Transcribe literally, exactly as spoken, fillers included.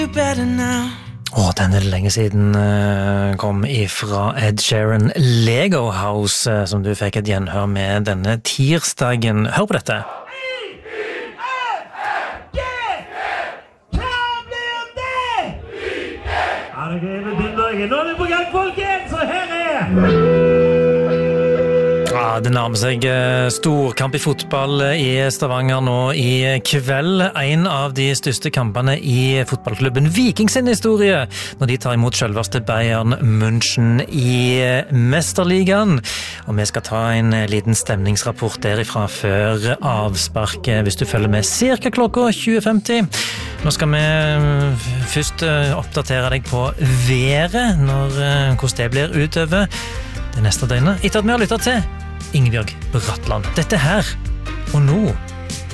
Åh, den er det lenge siden uh, kom ifra Ed Sheeran Lego House, uh, som du fikk et gjenhør med denne tirsdagen. Hør på dette. Ja, det er det Nå er det på gang, folkens, så her er Ja, det nærmer seg storkamp i fotball i Stavanger nå i kveld. En av de største kampene i fotballklubben Viking sin historie, når de tar imot selveste Bayern München i Mesterligaen. Og vi skal ta en liten stemningsrapport derifra før avsparket, hvis du følger med cirka klokka tjue femti. Nå skal vi først oppdatere deg på været, når, hvordan det blir utover det neste døgnet, etter at vi har lyttet til Ingebjørg Bratland. Dette her, og nå